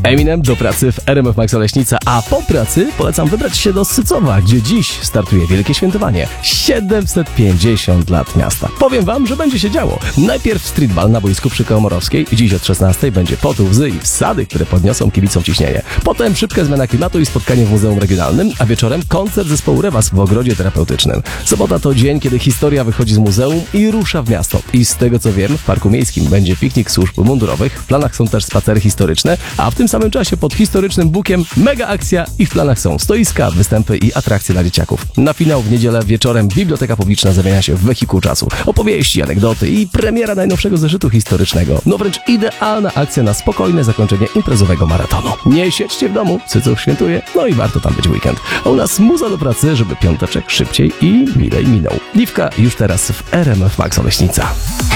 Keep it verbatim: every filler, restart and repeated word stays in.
Eminem do pracy w R M F Max Oleśnica, a po pracy polecam wybrać się do Sycowa, gdzie dziś startuje wielkie świętowanie. siedemset pięćdziesiąt lat miasta. Powiem wam, że będzie się działo. Najpierw streetball na boisku przy Komorowskiej. Dziś od szesnastej będzie pot, łzy i wsady, które podniosą kibicom ciśnienie. Potem szybka zmiana klimatu i spotkanie w Muzeum Regionalnym, a wieczorem koncert zespołu Rewas w ogrodzie terapeutycznym. Sobota to dzień, kiedy historia wychodzi z muzeum i rusza w miasto. I z tego co wiem, w Parku Miejskim będzie piknik służb mundurowych, w planach są też spacery historyczne, a w tym samym czasie pod historycznym bukiem mega akcja i w planach są stoiska, występy i atrakcje dla dzieciaków. Na finał w niedzielę wieczorem Biblioteka Publiczna zamienia się w wehikuł czasu. Opowieści, anegdoty i premiera najnowszego zeszytu historycznego. No wręcz idealna akcja na spokojne zakończenie imprezowego maratonu. Nie siedźcie w domu, Syców świętuje, no i warto tam być weekend. A u nas muza do pracy, żeby piąteczek szybciej i milej minął. Liwka już teraz w R M F Max Oleśnica.